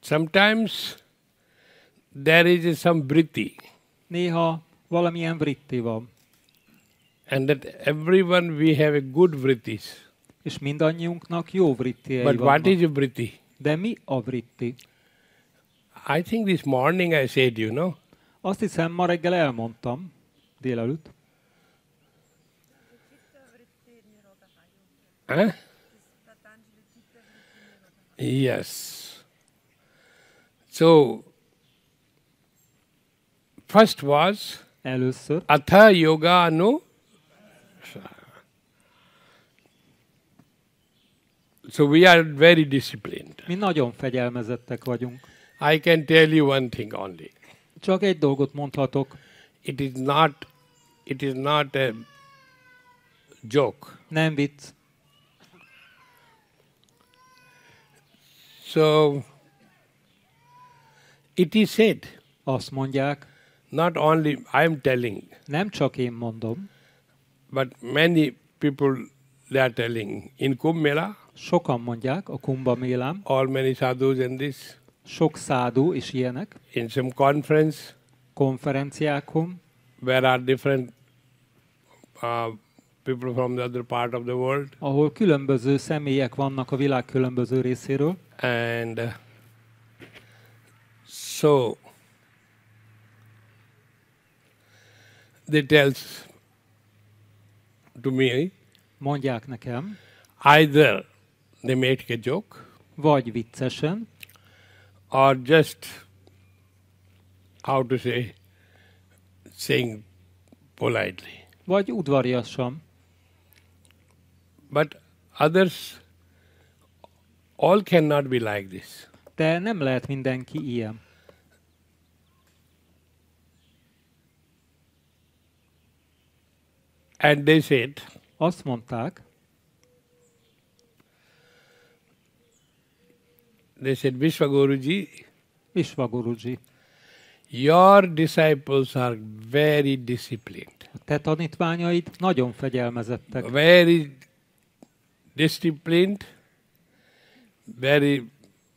Sometimes there is some vritti. Néha valamilyen vritti van. And that everyone we have a good vrittis. És mindannyiunknak jó vrittiei But what vannak. is a vritti? De mi a vritti? I think this morning I said, Azt hiszem, ma reggel elmondtam, délelőtt. Huh? Yes. So, first was Először. Atha Yoga Anu. So we are very disciplined. Mi nagyon fegyelmezettek vagyunk. I can tell you one thing only. Csak egy dolgot mondhatok. It is not a joke. Nem vicc. So it is said, Azt mondják, not only I am telling, nem csak én mondom, but many people they are telling in Kumbh Mela, sokan mondják a Kumbha Mélán, all many sadhus and this, sok szádu és ilyenek, in some conference konferenciákon, where are different people from the other part of the world, ahol különböző személyek vannak a világ különböző részéről, and so they tells to me, mondják nekem, either they make a joke vagy viccesen, or just, how to say, saying politely. vagy udvariasan. But others all cannot be like this. De nem lehet mindenki ilyen. And they said, Azt mondták, Vishwaguruji, Vishwaguruji, your disciples are very disciplined. a te tanítványaid nagyon fegyelmezettek. Very disciplined, very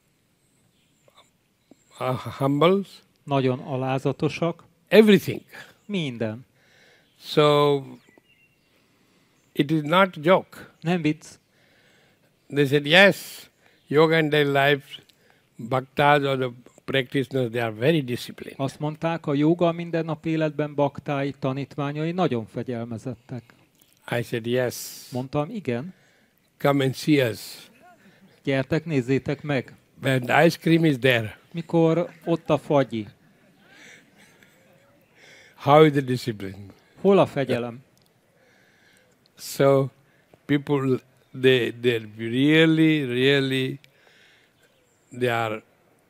humble, Nagyon alázatosak, everything. minden. So it is not joke. Nem vicc. They said, yes, yoga and daily life, bhaktas or the practitioners, they are very disciplined. Azt mondták, a jóga mindennapi életben baktái, tanítványai nagyon fegyelmezettek. I said, yes, Mondtam, igen, come and see us. gyertek, nézzétek meg. When the ice cream is there, Mikor ott a fagyi, how is the discipline? hol a fegyelem? So people, they really, they are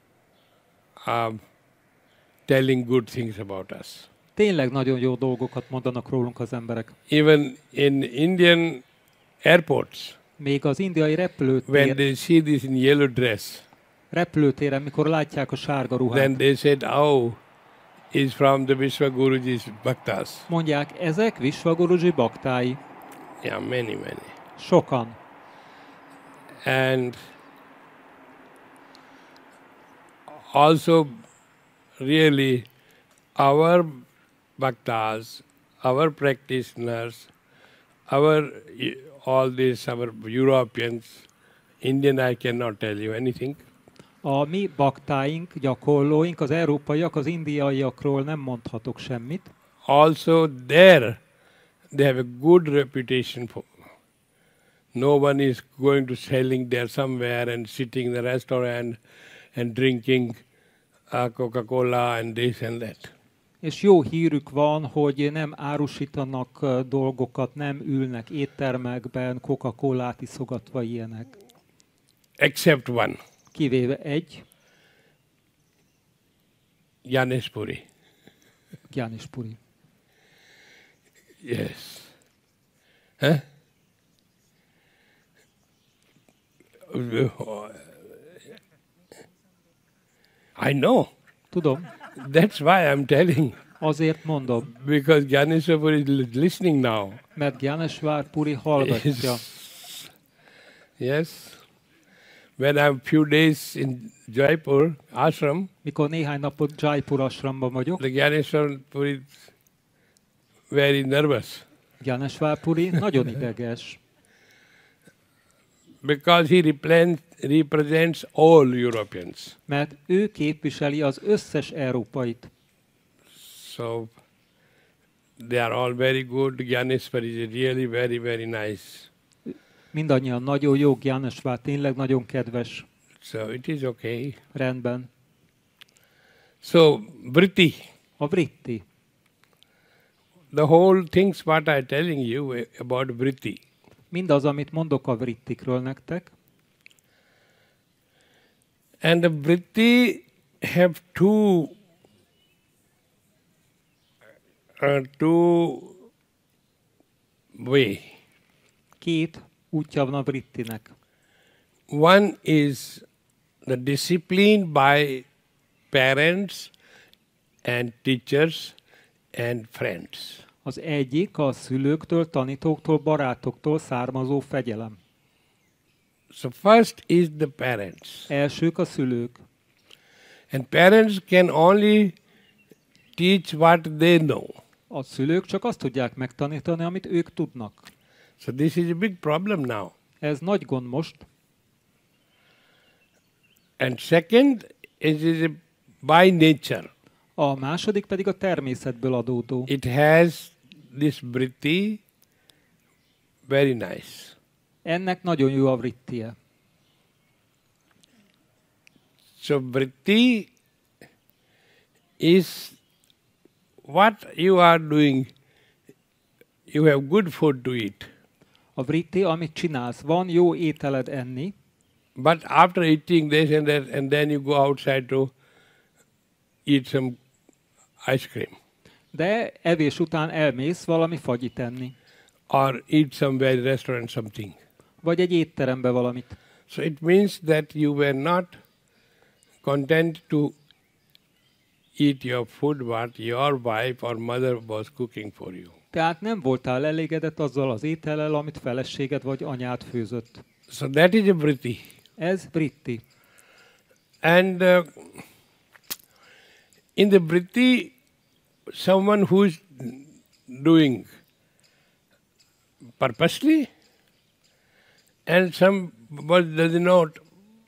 telling good things about us. Tényleg nagyon jó dolgokat mondanak rólunk az emberek. Even in Indian airports, Még az indiai when they see this in yellow dress, repülőtéren, mikor látják a sárga ruhát, then they said, oh, is from the Vishwaguruji's bhaktas. mondják, ezek Vishwaguruji baktái. Yeah, many. Sokan. And also, really, our bhaktas, our practitioners, our Europeans, Indian, I cannot tell you anything. A mi baktáink, gyakorlóink, az európaiak, az indiaiakról nem mondhatok semmit. Also, there, they have a good reputation for. No one is going to selling there somewhere and sitting in the restaurant and drinking Coca-Cola and this and that. És jó hírük van, hogy nem árusítanak dolgokat, nem ülnek éttermekben, Coca-Colát iszogatva ilyenek. Except one, Kivéve egy, Gyanesh Puri. Gyanesh Puri. Yes. Huh? I know. Tudom, That's why I'm telling. azért mondom, Because Gyaneshwar is listening now. mert Gyaneshwar Puri hallgatja. Yes. when I'm few days in Jaipur ashram, Mikor néhány napot Jaipur ashramban vagyok, the Gyaneshwar Puri is very nervous Gyanesvár Puri nagyon ideges, because he represents all Europeans. mert ő képviseli az összes európait. So they are all very good. Gyaneshwar is really very, very nice. Mindannyian nagyon jó, Gyanesvár tényleg nagyon kedves. So it is okay. Rendben. So Vritti, A vritti. the whole things what I'm telling you about Vritti, Mindaz, amit mondok a vrittikről nektek, and the Vritti have two way. két útja van a vrittinek. One is the discipline by parents and teachers and friends. Az egyik a szülőktől, tanítóktól, barátoktól származó fegyelem. So first is the parents. Elsők a szülők. And parents can only teach what they know. A szülők csak azt tudják megtanítani, amit ők tudnak. So this is a big problem now. Ez nagy gond most. And second is by nature. A második pedig a természetből adódó. It has this vritti, very nice. Ennek nagyon jó a vrittie. So vritti is what you are doing. You have good food to eat. A vritti, amit csinálsz, van jó ételed enni, But after eating this and that, and then you go outside to eat some ice cream de evés után elmész valami fagyit enni. or eat somewhere restaurant something. Vagy egy étterembe valamit. So it means that you were not content to eat your food what your wife or mother was cooking for you. Tehát nem voltál elégedett azzal az étellel, amit feleséged vagy anyád főzött. So that is a vritti. Ez vritti. And in the vritti, someone who is doing purposely and someone does not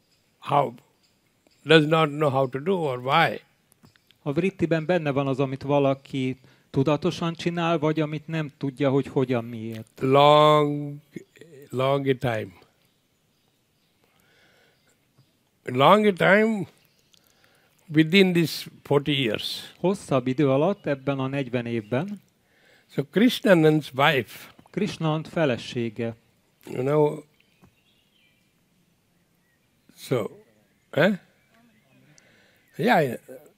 know how to do or why. A vrittiben benne van az, amit valaki tudatosan csinál, vagy amit nem tudja, hogy hogyan, miért. Long a time. Long a time within these 40 years. Hosszabb idő alatt, ebben a 40 évben, So Krishnanand's wife, Krishnand felesége, you know, so, yeah.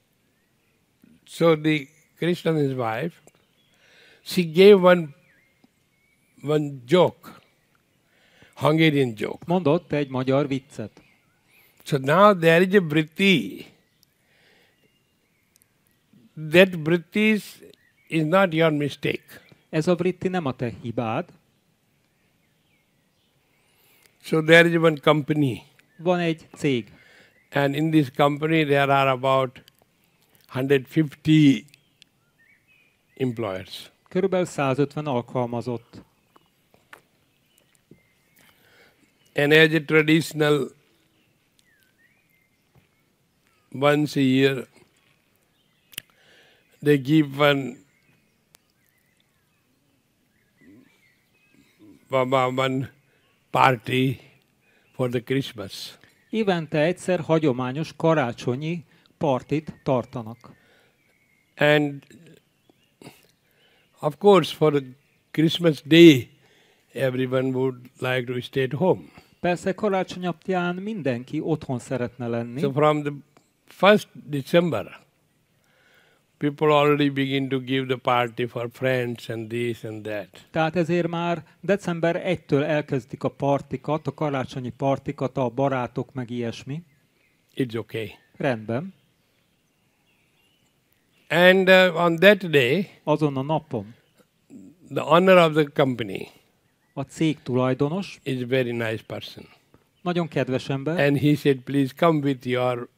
So the Krishnanand's wife, she gave one joke, Hungarian joke. mondott egy magyar viccet. So now there is a vritti. That vritti is not your mistake. Ez a vritti nem a te hibád. So there is one company, Van egy cég, and in this company there are about 150 employers. körülbelül 150 alkalmazott. And as a traditional, once a year, they give one party for the Christmas. Évente egyszer hagyományos karácsonyi partit tartanak. And of course, for the Christmas day, everyone would like to stay at home. Persze karácsony napján mindenki otthon szeretne lenni. So from the 1st December, people already begin to give the party for friends and this and that. Tehát ezért már december 1-től elkezdik a partikat, a karácsonyi partikat, a barátok meg ilyesmi. It's okay. Rendben. And on that day, Azon a napon the owner of the company a cég tulajdonos is a very nice person. Nagyon kedves ember. And he said, please come with your